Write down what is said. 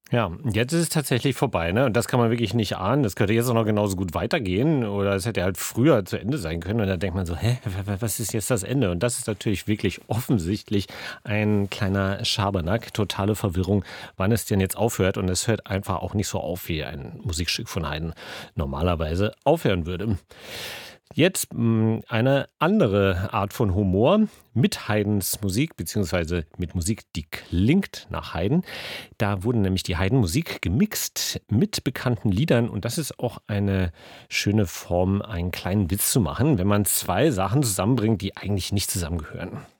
Ja, jetzt ist es tatsächlich vorbei, ne? Und das kann man wirklich nicht ahnen. Das könnte jetzt auch noch genauso gut weitergehen oder es hätte halt früher zu Ende sein können. Und dann denkt man so: „Hä, was ist jetzt das Ende?“ Und das ist natürlich wirklich offensichtlich ein kleiner Schabernack, totale Verwirrung, wann es denn jetzt aufhört. Und es hört einfach auch nicht so auf, wie ein Musikstück von Haydn normalerweise aufhören würde. Jetzt eine andere Art von Humor mit Haydns Musik, beziehungsweise mit Musik, die klingt nach Haydn. Da wurde nämlich die Haydn-Musik gemixt mit bekannten Liedern und das ist auch eine schöne Form, einen kleinen Witz zu machen, wenn man zwei Sachen zusammenbringt, die eigentlich nicht zusammengehören.